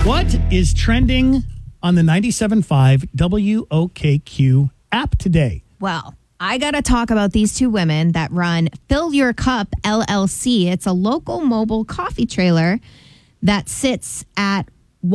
What is trending on the 97.5 WOKQ app today? Well, I got to talk about these two women that run Fill Your Cup LLC. It's a local mobile coffee trailer that sits at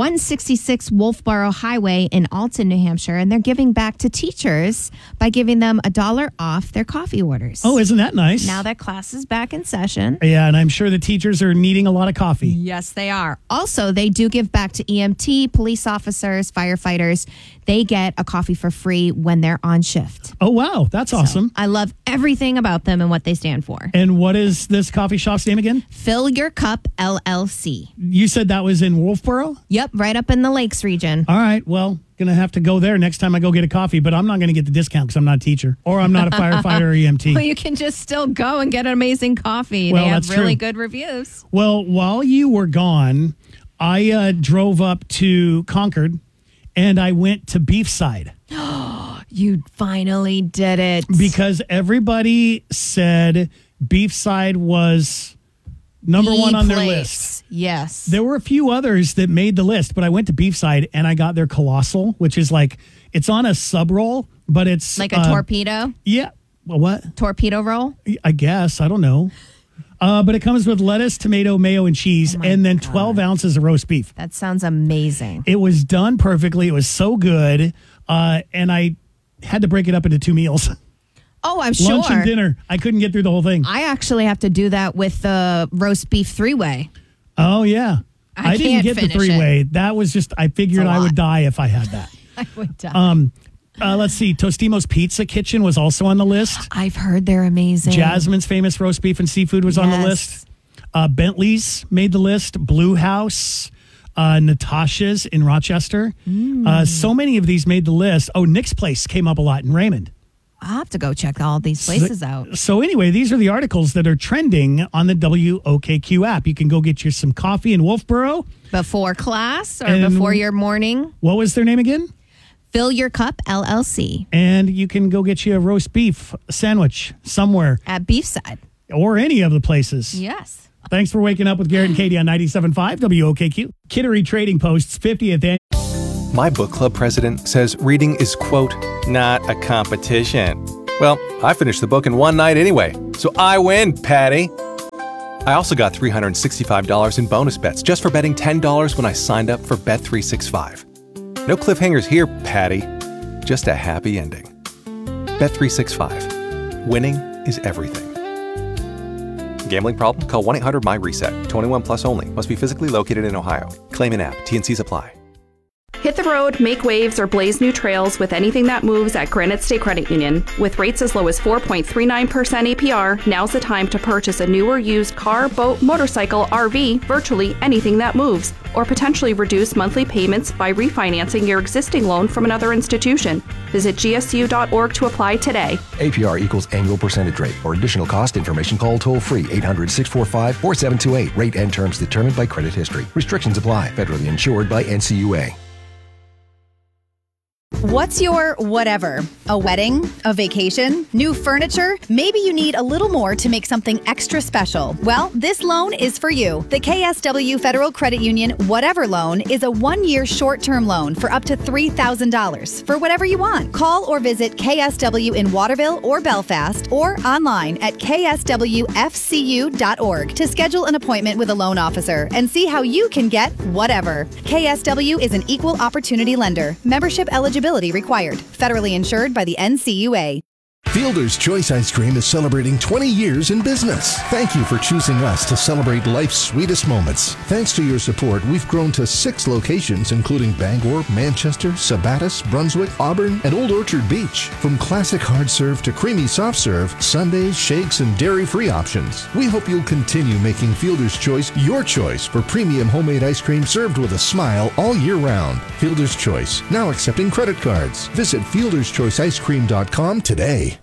166 Wolfboro Highway in Alton, New Hampshire, and they're giving back to teachers by giving them $1 off their coffee orders. Oh, isn't that nice? Now that class is back in session. Yeah, and I'm sure the teachers are needing a lot of coffee. Yes, they are. Also, they do give back to EMT, police officers, firefighters. They get a coffee for free when they're on shift. Oh, wow. That's awesome. I love everything about them and what they stand for. And what is this coffee shop's name again? Fill Your Cup LLC. You said that was in Wolfboro? Yep, right up in the Lakes region. All right. Well, going to have to go there next time I go get a coffee, but I'm not going to get the discount because I'm not a teacher or I'm not a firefighter or EMT. Well, you can just still go and get an amazing coffee. Well, they have that's really true. good reviews. Well, while you were gone, I drove up to Concord and I went to Beefside. You finally did it. Because everybody said Beefside was number one on their list. Yes. There were a few others that made the list, but I went to Beefside and I got their Colossal, which is like, it's on a sub roll, but it's like a torpedo? Yeah. Well, what? Torpedo roll? I guess. I don't know. But it comes with lettuce, tomato, mayo, and cheese, and then 12 ounces of roast beef. That sounds amazing. It was done perfectly. It was so good. And I had to break it up into 2 meals. Oh, I'm sure. Lunch and dinner. I couldn't get through the whole thing. I actually have to do that with the roast beef three-way. Oh, yeah. I didn't get the finish three-way. That was just, I figured I would die if I had that. I would die. Let's see. Tostimo's Pizza Kitchen was also on the list. I've heard they're amazing. Jasmine's famous roast beef and seafood was on the list. Bentley's made the list. Blue House. Natasha's in Rochester. So many of these made the list. Oh, Nick's Place came up a lot in Raymond. I'll have to go check all these places out. So anyway, these are the articles that are trending on the WOKQ app. You can go get you some coffee in Wolfboro. Before class or before your morning. What was their name again? Fill Your Cup LLC. And you can go get you a roast beef sandwich somewhere. At Beefside. Or any of the places. Yes. Thanks for waking up with Garrett and Katie on 97.5 WOKQ. Kittery Trading Post's 50th annual. My book club president says reading is, quote, not a competition. Well, I finished the book in one night anyway, so I win, Patty. I also got $365 in bonus bets just for betting $10 when I signed up for Bet365. No cliffhangers here, Patty. Just a happy ending. Bet365. Winning is everything. Gambling problem? Call 1-800-MY-RESET. 21 plus only. Must be physically located in Ohio. Claim an app. T&Cs apply. Hit the road, make waves, or blaze new trails with anything that moves at Granite State Credit Union. With rates as low as 4.39% APR, now's the time to purchase a new or used car, boat, motorcycle, RV, virtually anything that moves, or potentially reduce monthly payments by refinancing your existing loan from another institution. Visit gsu.org to apply today. APR equals annual percentage rate. For additional cost information, call toll-free 800-645-4728. Rate and terms determined by credit history. Restrictions apply. Federally insured by NCUA. What's your whatever? A wedding? A vacation? New furniture? Maybe you need a little more to make something extra special. Well, this loan is for you. The KSW Federal Credit Union Whatever Loan is a 1-year short-term loan for up to $3,000 for whatever you want. Call or visit KSW in Waterville or Belfast or online at kswfcu.org to schedule an appointment with a loan officer and see how you can get whatever. KSW is an equal opportunity lender. Membership eligibility required. Federally insured by the NCUA. Fielder's Choice Ice Cream is celebrating 20 years in business. Thank you for choosing us to celebrate life's sweetest moments. Thanks to your support, we've grown to 6 locations, including Bangor, Manchester, Sabattus, Brunswick, Auburn, and Old Orchard Beach. From classic hard serve to creamy soft serve, sundaes, shakes, and dairy-free options. We hope you'll continue making Fielder's Choice your choice for premium homemade ice cream served with a smile all year round. Fielder's Choice, now accepting credit cards. Visit fielderschoiceicecream.com today.